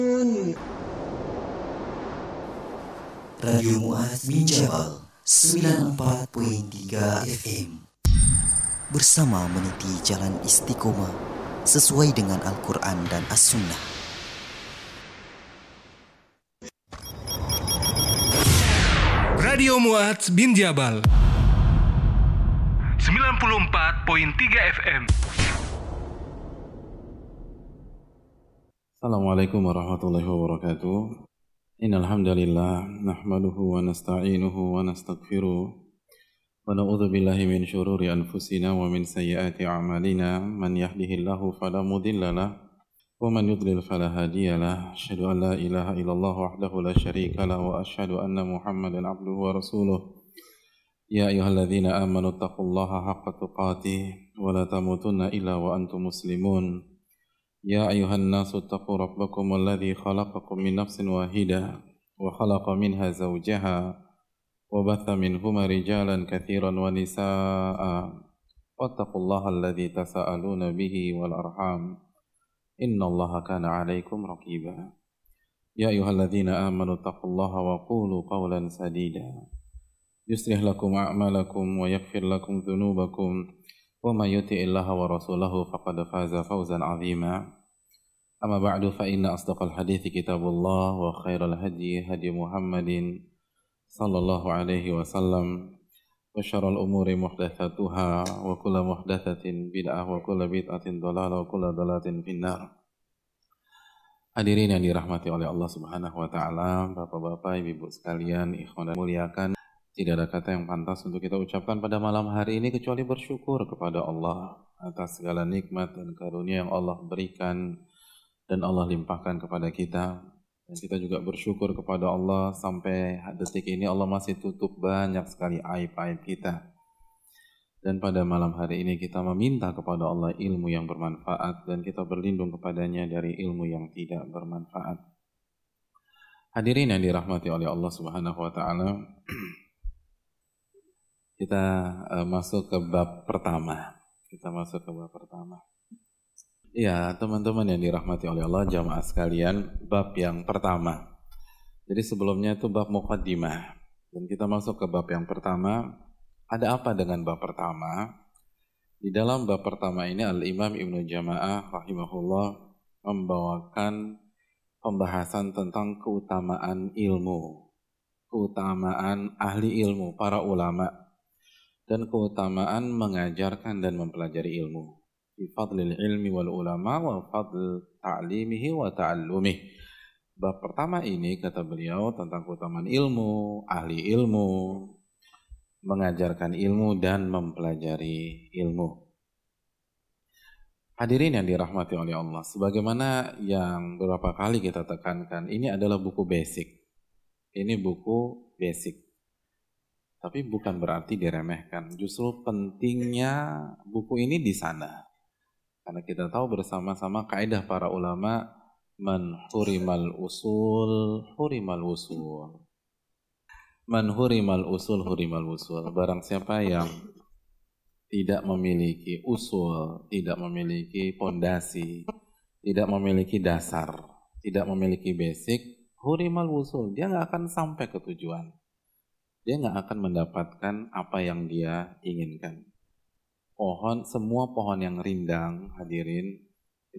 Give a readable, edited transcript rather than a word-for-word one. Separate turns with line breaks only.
Radio Muaz bin Jabal 94.3 FM bersama meniti jalan istiqomah sesuai dengan Al-Quran dan As-Sunnah.
Radio Muaz bin Jabal 94.3 FM.
Assalamualaikum warahmatullahi wabarakatuh. Innal hamdalillah nahmaduhu wa nasta'inuhu wa nastaghfiruh wa na'udzu billahi min syururi anfusina wa min sayyiati a'malina man yahdihillahu fala mudilla lahu wa man yudlil fala hadiyalah. Asyhadu an la ilaha illallah wahdahu la syarika lahu wa asyhadu anna Muhammadan abduhu wa rasuluh. Ya ayyuhalladzina amanu taqullaha haqqa tuqatih wa la tamutunna illa wa antum muslimun. Ya ayyuhan nasu taqu rabbakum alladzi khalaqakum min nafsin wahidah wa khalaqa minha zawjaha wa batha minhuma rijalan katsiran wa nisaa'a wattaqullaha alladzi tasaaluna bihi wal arham innallaha kana 'alaikum raqiba. Ya ayyuhalladzina amanu taqullaha wa qulu qawlan sadida yuslih lakum a'malakum wa yaghfir lakum dhunubakum wa may yuti'illaha wa rasulahu faqad faza fawzan 'azima. Amma ba'du fa inna asdaqal hadithi kitabullah wa khairal hadi hadi Muhammadin sallallahu alaihi wasallam wa syarrul umuri muhdatsatuha wa kullu muhdatsatin bid'ah wa kullu bid'atin dhalalah wa kullu dhalalatin finnar. Hadirin yang dirahmati oleh Allah Subhanahu wa taala, Bapak-bapak, Ibu-ibu sekalian, ikhwan dan muliakan. Tidak ada kata yang pantas untuk kita ucapkan pada malam hari ini kecuali bersyukur kepada Allah atas segala nikmat dan karunia yang Allah berikan dan Allah limpahkan kepada kita. Dan kita juga bersyukur kepada Allah sampai detik ini Allah masih tutup banyak sekali aib-aib kita. Dan pada malam hari ini kita meminta kepada Allah ilmu yang bermanfaat dan kita berlindung kepadanya dari ilmu yang tidak bermanfaat. Hadirin yang dirahmati oleh Allah Subhanahu wa taala. Kita masuk ke bab pertama. Ya, teman-teman yang dirahmati oleh Allah, jamaah sekalian, bab yang pertama. Jadi sebelumnya itu bab muqaddimah. Dan kita masuk ke bab yang pertama. Ada apa dengan bab pertama? Di dalam bab pertama ini Al-Imam Ibnu Jama'ah rahimahullah membawakan pembahasan tentang keutamaan ilmu. Keutamaan ahli ilmu, para ulama. Dan keutamaan mengajarkan dan mempelajari ilmu. Fi fadlil ilmi wal ulama wa fadl ta'limihi wa ta'allumih. Bab pertama ini kata beliau tentang keutamaan ilmu, ahli ilmu, mengajarkan ilmu dan mempelajari ilmu. Hadirin yang dirahmati oleh Allah, sebagaimana yang beberapa kali kita tekankan, ini adalah buku basic. Ini buku basic. Tapi bukan berarti diremehkan. Justru pentingnya buku ini di sana. Karena kita tahu bersama-sama kaidah para ulama, man hurimal usul, hurimal usul. Man hurimal usul, hurimal usul. Barang siapa yang tidak memiliki usul, tidak memiliki pondasi, tidak memiliki dasar, tidak memiliki basic, hurimal usul. Dia nggak akan sampai ke tujuan. Dia nggak akan mendapatkan apa yang dia inginkan. Semua pohon yang rindang, hadirin,